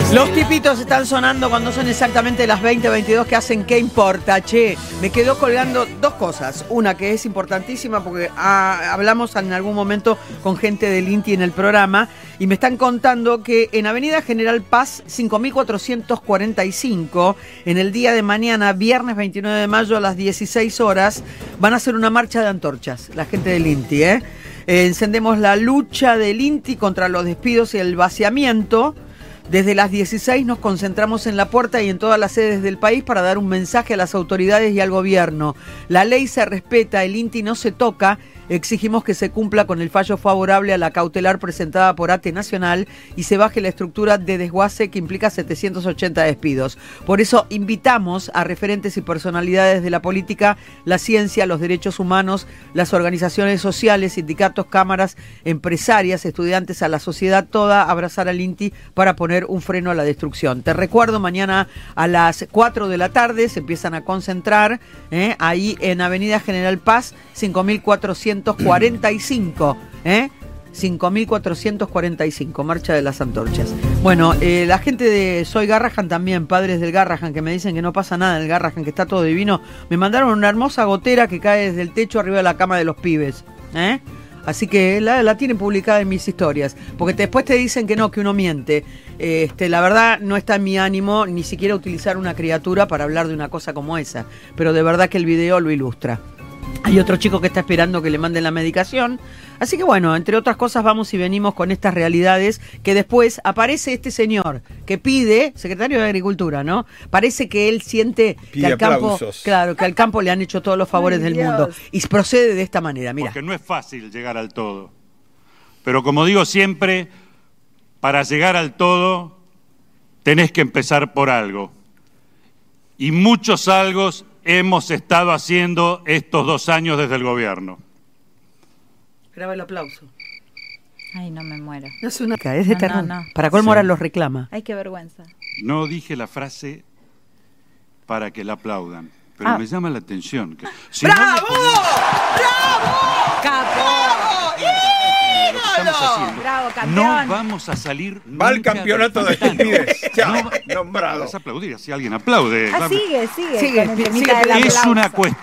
Los tipitos están sonando cuando son exactamente las 20:22 que hacen ¿Qué importa? Che, me quedó colgando dos cosas. Una que es importantísima porque hablamos en algún momento con gente del INTI en el programa y me están contando que en Avenida General Paz 5445, en el día de mañana, viernes 29 de mayo a las 16 horas, van a hacer una marcha de antorchas, la gente del INTI, encendemos la lucha del INTI contra los despidos y el vaciamiento. Desde las 16 nos concentramos en la puerta y en todas las sedes del país para dar un mensaje a las autoridades y al gobierno. La ley se respeta, el INTI no se toca. Exigimos que se cumpla con el fallo favorable a la cautelar presentada por ATE Nacional y se baje la estructura de desguace que implica 780 despidos. Por eso invitamos a referentes y personalidades de la política, la ciencia, los derechos humanos, las organizaciones sociales, sindicatos, cámaras, empresarias, estudiantes, a la sociedad toda, a abrazar al INTI para poner un freno a la destrucción. Te recuerdo, mañana a las 4 de la tarde se empiezan a concentrar ahí en Avenida General Paz 5445, 5445, Marcha de las Antorchas. Bueno, la gente de Soy Garrahan también, padres del Garrahan, que me dicen que no pasa nada en el Garrahan, que está todo divino, me mandaron una hermosa gotera que cae desde el techo arriba de la cama de los pibes, Así que la tienen publicada en mis historias, porque después te dicen que no, que uno miente. La verdad no está en mi ánimo ni siquiera utilizar una criatura para hablar de una cosa como esa, pero de verdad que el video lo ilustra. Hay otro chico que está esperando que le manden la medicación. Así que bueno, entre otras cosas vamos y venimos con estas realidades que después aparece este señor que pide, secretario de Agricultura, ¿no? Parece que él siente que al campo, claro, que al campo le han hecho todos los favores del mundo. Y procede de esta manera, mira. Porque no es fácil llegar al todo. Pero como digo siempre, para llegar al todo tenés que empezar por algo. Y muchos algos hemos estado haciendo estos 2 años desde el gobierno. Graba el aplauso. Ay, no me muero. No es una... es de terror. No. Para colmo ahora los reclama. Ay, qué vergüenza. No dije la frase para que la aplaudan, pero me llama la atención. Que, si ¡bravo! No ¡Bravo! ¡Capo! ¡Bravo, campeón! No vamos a salir. Va al campeonato de estupidez. Nombrado. Vas a aplaudir si alguien aplaude. Sigue. Sigue, con el temita del Es aplauso.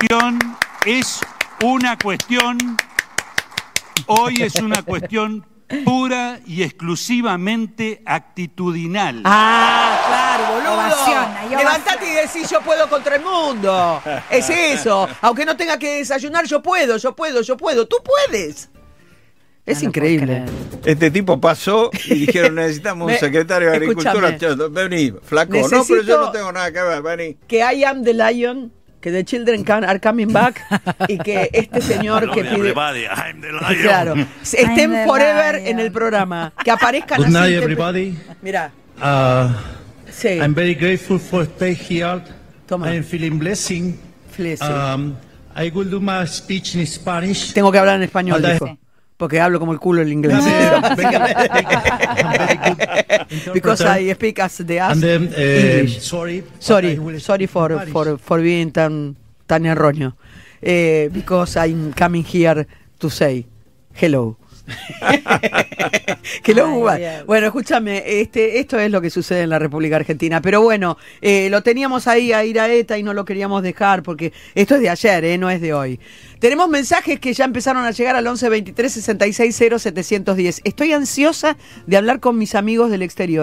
una cuestión. Hoy es una cuestión pura y exclusivamente actitudinal. Claro, boludo. Ovación. Levantate y decís yo puedo contra el mundo. Es eso. Aunque no tenga que desayunar, yo puedo. Tú puedes. Es increíble. Este tipo pasó y dijeron necesitamos un secretario de Agricultura. Vení, flaco. Necesito no, pero yo no tengo nada que ver, vení. Que I am the lion, que the children are coming back y que este señor que pide... I'm the lion. Claro, estén I'm the forever lion. en el programa. Que aparezcan Good así. night, everybody. Mira. Sí. I'm very grateful for stay here. Toma. I'm feeling blessing. I will do my speech in Spanish. Tengo que hablar en español, dijo. Sí. Porque hablo como el culo el inglés. Because I speak as the ass And then, English. sorry for being tan erróneo. Because I'm coming here to say hello. Bueno, escúchame, esto es lo que sucede en la República Argentina, pero bueno, lo teníamos ahí a Iraeta y no lo queríamos dejar porque esto es de ayer, no es de hoy. Tenemos mensajes que ya empezaron a llegar al 11 23 66 0 710. Estoy ansiosa de hablar con mis amigos del exterior.